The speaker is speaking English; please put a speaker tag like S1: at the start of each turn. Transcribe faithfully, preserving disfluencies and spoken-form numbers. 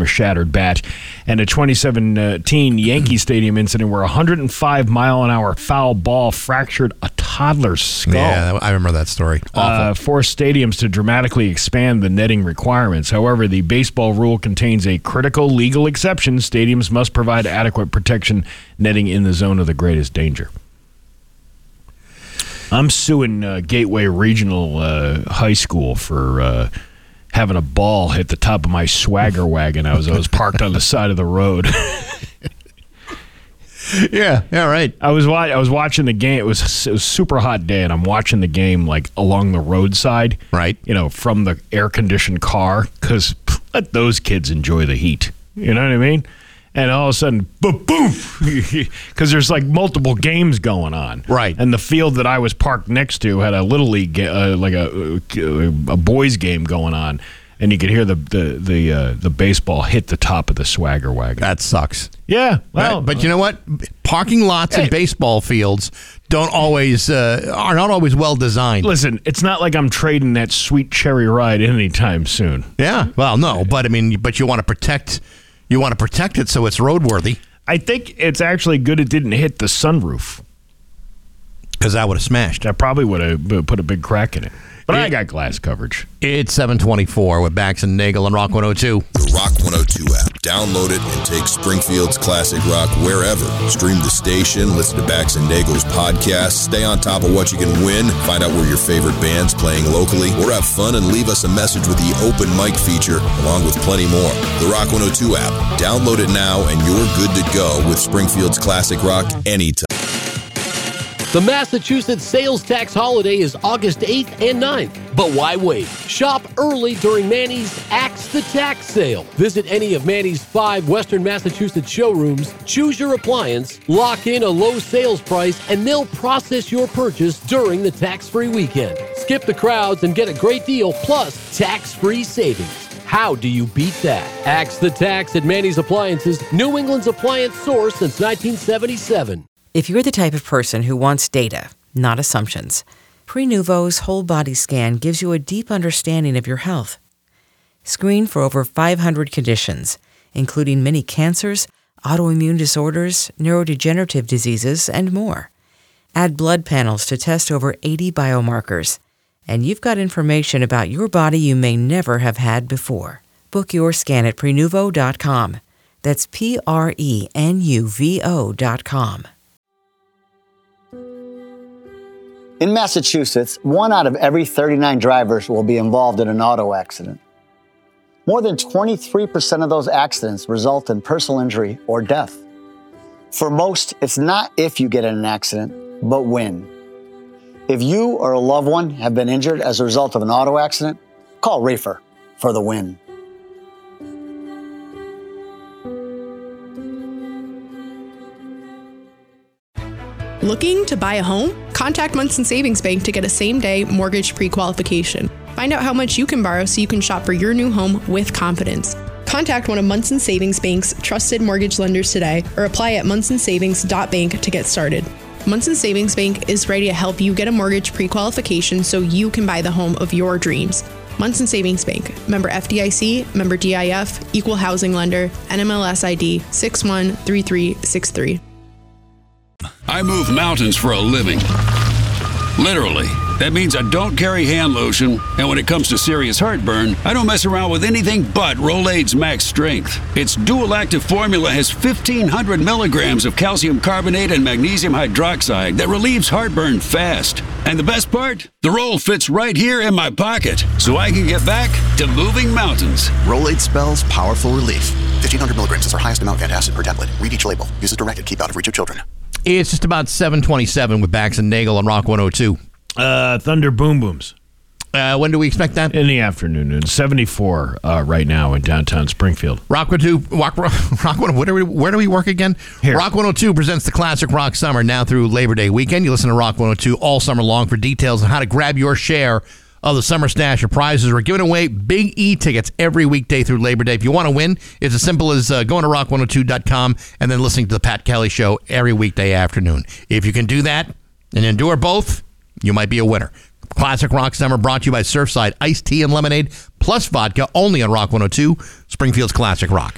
S1: shattered bat. And a twenty seventeen Yankee Stadium incident where a one hundred five mile an hour foul ball fractured a toddler's skull.
S2: Yeah, I remember that story. Awful.
S1: Uh, forced stadiums to dramatically expand the netting requirements. However, the baseball rule contains a critical legal exception. Stadiums must provide adequate protection netting in the zone of the greatest danger. I'm suing uh, Gateway Regional uh, High School for uh, having a ball hit the top of my swagger wagon. I was I was parked on the side of the road.
S2: yeah, yeah, right.
S1: I was wa- I was watching the game. It was it was a super hot day, and I'm watching the game like along the roadside,
S2: right?
S1: You know, from the air conditioned car, because let those kids enjoy the heat. You know what I mean? And all of a sudden, boom, because there's like multiple games going on.
S2: Right.
S1: And the field that I was parked next to had a Little League, ga- uh, like a, a boys game going on. And you could hear the the the, uh, the baseball hit the top of the swagger wagon.
S2: That sucks.
S1: Yeah. Well,
S2: right. But you know what? Parking lots hey. and baseball fields don't always uh, are not always well designed.
S1: Listen, it's not like I'm trading that sweet cherry ride anytime soon.
S2: Yeah. Well, no, but I mean, but you want to protect. You want to protect it so it's roadworthy.
S1: I think it's actually good it didn't hit the sunroof.
S2: Because that would have smashed.
S1: That probably would have put a big crack in it. But it, I got glass coverage.
S2: It's seven twenty-four with Bax and Nagel on Rock one oh two.
S3: The Rock one oh two app. Download it and take Springfield's classic rock wherever. Stream the station, listen to Bax and Nagel's podcast, stay on top of what you can win, find out where your favorite band's playing locally, or have fun and leave us a message with the open mic feature, along with plenty more. The Rock one oh two app. Download it now and you're good to go with Springfield's classic rock anytime.
S4: The Massachusetts sales tax holiday is August eighth and ninth. But why wait? Shop early during Manny's Axe the Tax sale. Visit any of Manny's five Western Massachusetts showrooms, choose your appliance, lock in a low sales price, and they'll process your purchase during the tax-free weekend. Skip the crowds and get a great deal plus tax-free savings. How do you beat that? Axe the Tax at Manny's Appliances, New England's appliance source since nineteen seventy-seven.
S5: If you're the type of person who wants data, not assumptions, Prenuvo's whole body scan gives you a deep understanding of your health. Screen for over five hundred conditions, including many cancers, autoimmune disorders, neurodegenerative diseases, and more. Add blood panels to test over eighty biomarkers, and you've got information about your body you may never have had before. Book your scan at Prenuvo dot com. That's P R E N U V O dot com.
S6: In Massachusetts, one out of every thirty-nine drivers will be involved in an auto accident. More than twenty-three percent of those accidents result in personal injury or death. For most, it's not if you get in an accident, but when. If you or a loved one have been injured as a result of an auto accident, call Rafer for the win.
S7: Looking to buy a home? Contact Munson Savings Bank to get a same-day mortgage pre-qualification. Find out how much you can borrow so you can shop for your new home with confidence. Contact one of Munson Savings Bank's trusted mortgage lenders today or apply at munson savings dot bank to get started. Munson Savings Bank is ready to help you get a mortgage pre-qualification so you can buy the home of your dreams. Munson Savings Bank, member F D I C, member D I F, equal housing lender, N M L S I D six one three three six three.
S8: I move mountains for a living. Literally. That means I don't carry hand lotion, and when it comes to serious heartburn, I don't mess around with anything but Rolaids Max Strength. Its dual-active formula has fifteen hundred milligrams of calcium carbonate and magnesium hydroxide that relieves heartburn fast. And the best part? The roll fits right here in my pocket, so I can get back to moving mountains.
S9: Rolaids spells powerful relief. fifteen hundred milligrams is our highest amount of antacid per tablet. Read each label. Use as directed. Keep out of reach of children.
S2: It's just about seven twenty-seven with Bax and Nagel on Rock one oh two.
S1: Uh, Thunder Boom Booms.
S2: Uh, when do we expect that?
S1: In the afternoon. It's seventy-four uh, right now in downtown Springfield.
S2: Rock one oh two. Rock, rock one, where, do we, where do we work again?
S1: Here.
S2: Rock one oh two presents the Classic Rock Summer now through Labor Day weekend. You listen to Rock one oh two all summer long for details on how to grab your share of the summer stash of prizes. We're giving away Big E tickets every weekday through Labor Day. If you want to win, it's as simple as uh, going to rock one oh two dot com and then listening to the Pat Kelly Show every weekday afternoon. If you can do that and endure both, you might be a winner. Classic Rock Summer brought to you by Surfside Iced Tea and Lemonade plus vodka only on Rock one oh two, Springfield's Classic Rock.